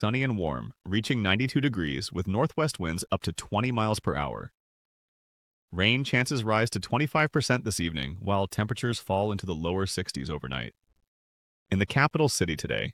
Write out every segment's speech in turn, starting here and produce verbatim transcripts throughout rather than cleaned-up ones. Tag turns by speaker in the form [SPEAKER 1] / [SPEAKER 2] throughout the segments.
[SPEAKER 1] Sunny and warm, reaching ninety-two degrees with northwest winds up to twenty miles per hour. Rain chances rise to twenty-five percent this evening, while temperatures fall into the lower sixties overnight. In the capital city today,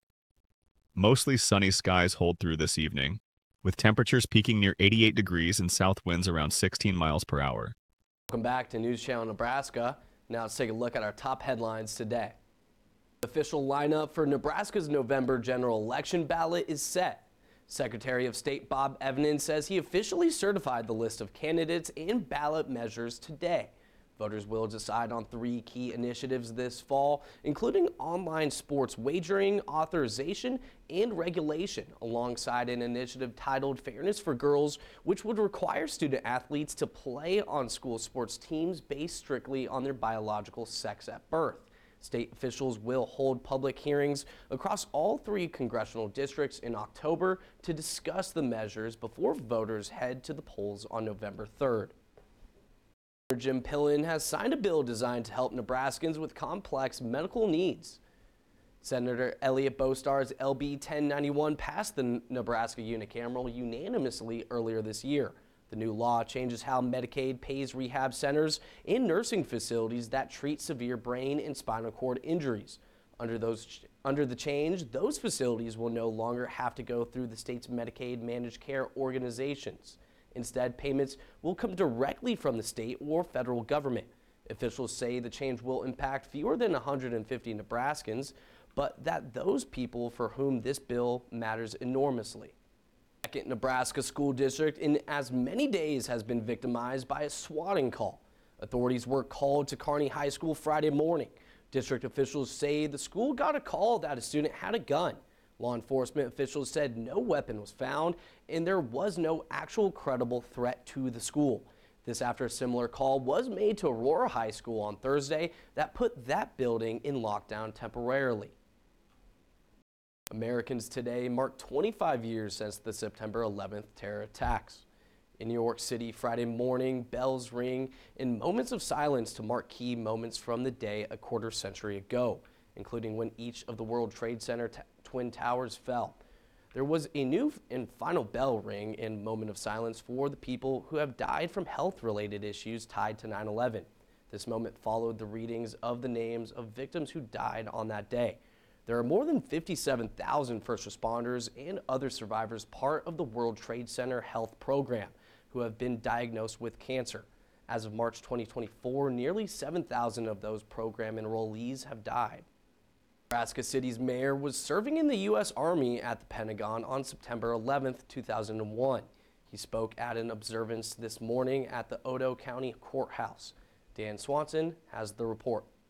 [SPEAKER 1] mostly sunny skies hold through this evening, with temperatures peaking near eighty-eight degrees and south winds around sixteen miles per hour.
[SPEAKER 2] Welcome back to News Channel Nebraska. Now let's take a look at our top headlines today. The official lineup for Nebraska's November general election ballot is set. Secretary of State Bob Evans says he officially certified the list of candidates and ballot measures today. Voters will decide on three key initiatives this fall, including online sports wagering, authorization, and regulation, alongside an initiative titled Fairness for Girls, which would require student athletes to play on school sports teams based strictly on their biological sex at birth. State officials will hold public hearings across all three congressional districts in October to discuss the measures before voters head to the polls on November third. Jim Pillen has signed a bill designed to help Nebraskans with complex medical needs. Senator Elliot Bostar's L B ten ninety-one passed the Nebraska unicameral unanimously earlier this year. The new law changes how Medicaid pays rehab centers and nursing facilities that treat severe brain and spinal cord injuries. Under, those, under the change, those facilities will no longer have to go through the state's Medicaid managed care organizations. Instead, payments will come directly from the state or federal government. Officials say the change will impact fewer than one hundred fifty Nebraskans, but that those people for whom this bill matters enormously. Second Nebraska school district in as many days has been victimized by a swatting call. Authorities were called to Kearney High School Friday morning. District officials say the school got a call that a student had a gun. Law enforcement officials said no weapon was found and there was no actual credible threat to the school. This after a similar call was made to Aurora High School on Thursday that put that building in lockdown temporarily. Americans today mark twenty-five years since the September eleventh terror attacks. In New York City Friday morning, bells ring in moments of silence to mark key moments from the day a quarter century ago, including when each of the World Trade Center t- Twin Towers fell. There was a new and final bell ring in moment of silence for the people who have died from health-related issues tied to nine eleven. This moment followed the readings of the names of victims who died on that day. There are more than fifty-seven thousand first responders and other survivors part of the World Trade Center Health Program who have been diagnosed with cancer. As of March twenty twenty-four, nearly seven thousand of those program enrollees have died. Nebraska City's mayor was serving in the U S Army at the Pentagon on September eleventh, two thousand one. He spoke at an observance this morning at the Otoe County Courthouse. Dan Swanson has the report.